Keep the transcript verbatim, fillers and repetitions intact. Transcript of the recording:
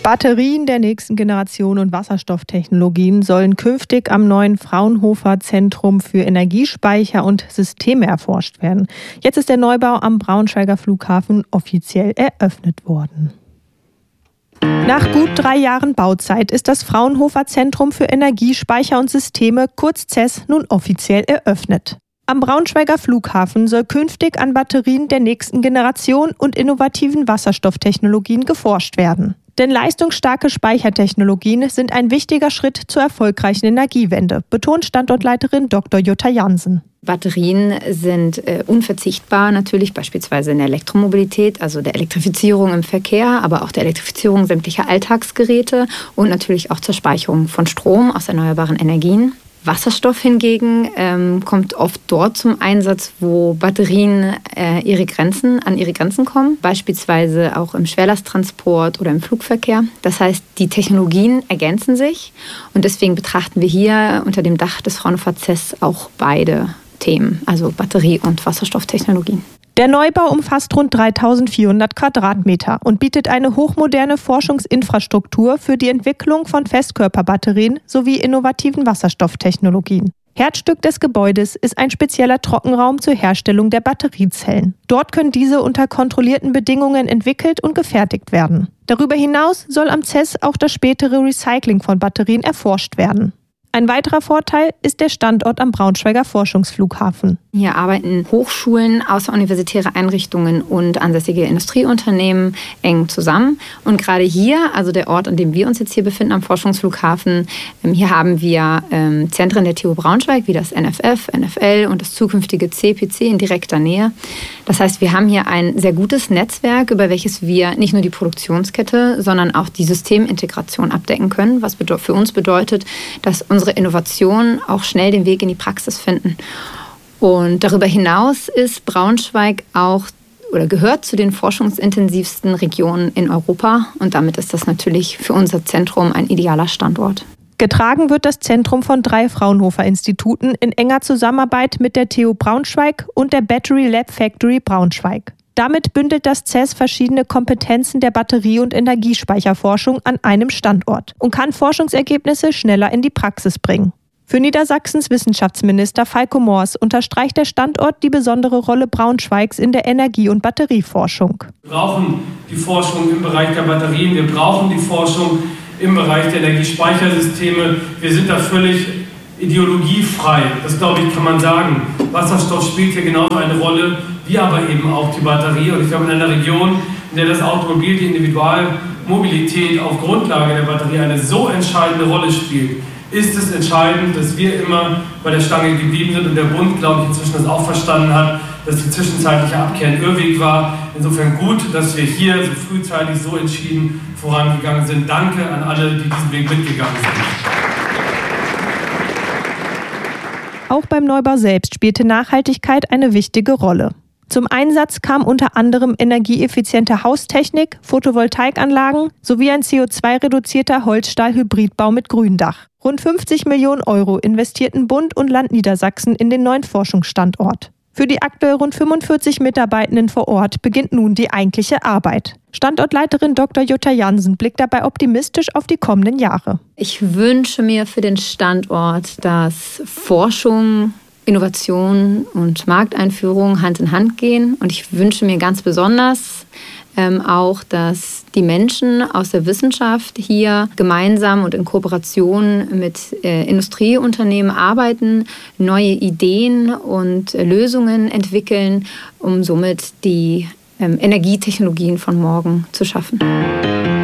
Batterien der nächsten Generation und Wasserstofftechnologien sollen künftig am neuen Fraunhofer Zentrum für Energiespeicher und Systeme erforscht werden. Jetzt ist der Neubau am Braunschweiger Flughafen offiziell eröffnet worden. Nach gut drei Jahren Bauzeit ist das Fraunhofer Zentrum für Energiespeicher und Systeme, kurz C E S, nun offiziell eröffnet. Am Braunschweiger Flughafen soll künftig an Batterien der nächsten Generation und innovativen Wasserstofftechnologien geforscht werden. Denn leistungsstarke Speichertechnologien sind ein wichtiger Schritt zur erfolgreichen Energiewende, betont Standortleiterin Doktor Jutta Jansen. Batterien sind äh, unverzichtbar natürlich, beispielsweise in der Elektromobilität, also der Elektrifizierung im Verkehr, aber auch der Elektrifizierung sämtlicher Alltagsgeräte und natürlich auch zur Speicherung von Strom aus erneuerbaren Energien. Wasserstoff hingegen ähm, kommt oft dort zum Einsatz, wo Batterien äh, ihre Grenzen, an ihre Grenzen kommen, beispielsweise auch im Schwerlasttransport oder im Flugverkehr. Das heißt, die Technologien ergänzen sich und deswegen betrachten wir hier unter dem Dach des Fraunhofer C E S auch beide Themen, also Batterie- und Wasserstofftechnologien. Der Neubau umfasst rund dreitausendvierhundert Quadratmeter und bietet eine hochmoderne Forschungsinfrastruktur für die Entwicklung von Festkörperbatterien sowie innovativen Wasserstofftechnologien. Herzstück des Gebäudes ist ein spezieller Trockenraum zur Herstellung der Batteriezellen. Dort können diese unter kontrollierten Bedingungen entwickelt und gefertigt werden. Darüber hinaus soll am C E S auch das spätere Recycling von Batterien erforscht werden. Ein weiterer Vorteil ist der Standort am Braunschweiger Forschungsflughafen. Hier arbeiten Hochschulen, außeruniversitäre Einrichtungen und ansässige Industrieunternehmen eng zusammen. Und gerade hier, also der Ort, an dem wir uns jetzt hier befinden, am Forschungsflughafen, hier haben wir ähm, Zentren der T U Braunschweig, wie das N F F, N F L und das zukünftige C P C in direkter Nähe. Das heißt, wir haben hier ein sehr gutes Netzwerk, über welches wir nicht nur die Produktionskette, sondern auch die Systemintegration abdecken können, was für uns bedeutet, dass unsere Innovationen auch schnell den Weg in die Praxis finden. Und darüber hinaus ist Braunschweig auch oder gehört zu den forschungsintensivsten Regionen in Europa. Und damit ist das natürlich für unser Zentrum ein idealer Standort. Getragen wird das Zentrum von drei Fraunhofer-Instituten in enger Zusammenarbeit mit der T U Braunschweig und der Battery Lab Factory Braunschweig. Damit bündelt das C E S verschiedene Kompetenzen der Batterie- und Energiespeicherforschung an einem Standort und kann Forschungsergebnisse schneller in die Praxis bringen. Für Niedersachsens Wissenschaftsminister Falco Moors unterstreicht der Standort die besondere Rolle Braunschweigs in der Energie- und Batterieforschung. Wir brauchen die Forschung im Bereich der Batterien, wir brauchen die Forschung im Bereich der Energiespeichersysteme. Wir sind da völlig ideologiefrei, das glaube ich kann man sagen. Wasserstoff spielt hier genauso eine Rolle, wie aber eben auch die Batterie. Und ich glaube, in einer Region, in der das Automobil, die Individualmobilität auf Grundlage der Batterie eine so entscheidende Rolle spielt, ist es entscheidend, dass wir immer bei der Stange geblieben sind und der Bund, glaube ich, inzwischen das auch verstanden hat, dass die zwischenzeitliche Abkehr ein Irrweg war. Insofern gut, dass wir hier so frühzeitig so entschieden vorangegangen sind. Danke an alle, die diesen Weg mitgegangen sind. Auch beim Neubau selbst spielte Nachhaltigkeit eine wichtige Rolle. Zum Einsatz kam unter anderem energieeffiziente Haustechnik, Photovoltaikanlagen sowie ein C O zwei reduzierter Holzstahl-Hybridbau mit Gründach. Rund fünfzig Millionen Euro investierten Bund und Land Niedersachsen in den neuen Forschungsstandort. Für die aktuell rund fünfundvierzig Mitarbeitenden vor Ort beginnt nun die eigentliche Arbeit. Standortleiterin Doktor Jutta Jansen blickt dabei optimistisch auf die kommenden Jahre. Ich wünsche mir für den Standort, dass Forschung, Innovation und Markteinführung Hand in Hand gehen. Und ich wünsche mir ganz besonders ähm, auch, dass die Menschen aus der Wissenschaft hier gemeinsam und in Kooperation mit äh, Industrieunternehmen arbeiten, neue Ideen und äh, Lösungen entwickeln, um somit die ähm, Energietechnologien von morgen zu schaffen.